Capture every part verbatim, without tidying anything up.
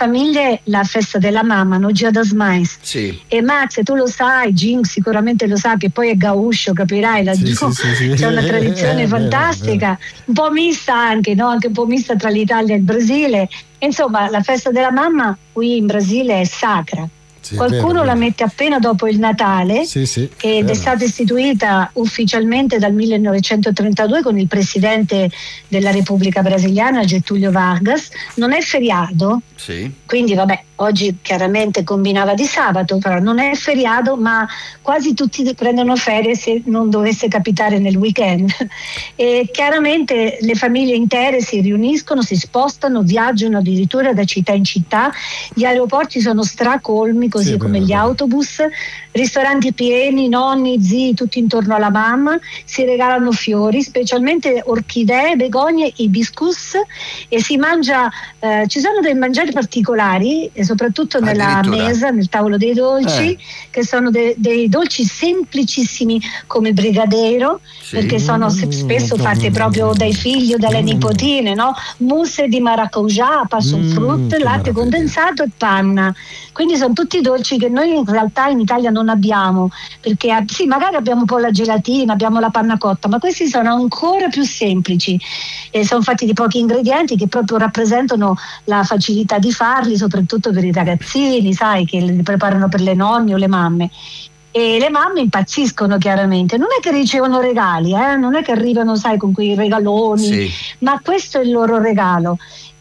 famiglie la festa della mamma, no? Dia das Mães. Sì. E Max, tu lo sai, Jim sicuramente lo sa, che poi è gauscio, capirai, laggiù Sì, sì, sì, sì. c'è una tradizione Eh, fantastica, un po' mista anche, no? Anche un po' mista tra l'Italia e il Brasile. Insomma, la festa della mamma qui in Brasile è sacra. Sì, Qualcuno vero, la vero. mette appena dopo il Natale, Sì, sì, ed vero. è stata istituita ufficialmente dal millenovecentotrentadue con il presidente della Repubblica Brasiliana, Getúlio Vargas. Non è feriato, Sì. quindi vabbè, oggi chiaramente combinava di sabato, però non è feriato, ma quasi tutti prendono ferie se non dovesse capitare nel weekend. E chiaramente le famiglie intere si riuniscono, si spostano, viaggiano addirittura da città in città, gli aeroporti sono stracolmi, così Sì, è come vero, gli è vero. autobus, ristoranti pieni, nonni, zii, tutti intorno alla mamma, si regalano fiori, specialmente orchidee, begonie, ibiscus, e si mangia, eh, ci sono dei mangiari particolari, e soprattutto nella Addirittura. mesa, nel tavolo dei dolci, Eh. che sono de- dei dolci semplicissimi come il brigadeiro, Sì. perché sono se- spesso fatte proprio dai figli o dalle Mm. nipotine, no? Mousse di maracujá, passion Mm, fruit, che latte meraviglia. condensato e panna. Quindi sono tutti dolci che noi in realtà in Italia non abbiamo, perché eh, sì, magari abbiamo un po' la gelatina, abbiamo la panna cotta, ma questi sono ancora più semplici e sono fatti di pochi ingredienti che proprio rappresentano la facilità di farli, soprattutto per i ragazzini, sai, che li preparano per le nonne o le mamme. E le mamme impazziscono chiaramente, non è che ricevono regali, eh? Non è che arrivano, sai, con quei regaloni, Sì. ma questo è il loro regalo.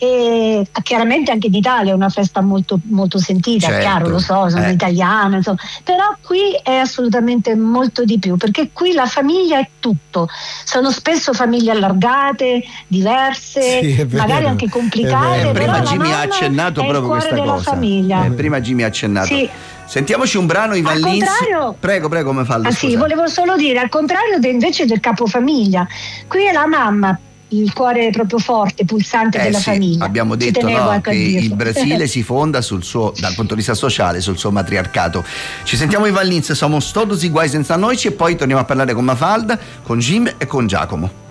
E chiaramente anche in Italia è una festa molto, molto sentita, Certo. chiaro, lo so, sono Eh. italiana, insomma, però qui è assolutamente molto di più, perché qui la famiglia è tutto, sono spesso famiglie allargate, diverse, Sì, è vero, magari anche è complicate, vero. Eh, però prima la Jimmy ha mamma accennato è il proprio cuore questa della cosa. famiglia. Eh, prima Jimmy ha accennato. Sì. Sentiamoci un brano, Ivan Al Lins. contrario- Prego, prego, Mafalda. Ah sì, scusa. volevo solo dire, al contrario de- invece del capofamiglia, qui è la mamma, il cuore proprio forte, pulsante Eh della sì, famiglia. abbiamo Ci detto, tenevo no, anche a che dirlo. il Brasile si fonda sul suo, dal punto di vista sociale, sul suo matriarcato. Ci sentiamo Ivan Lins, Somos Todos Iguais Senza Noite, e poi torniamo a parlare con Mafalda, con Jim e con Giacomo.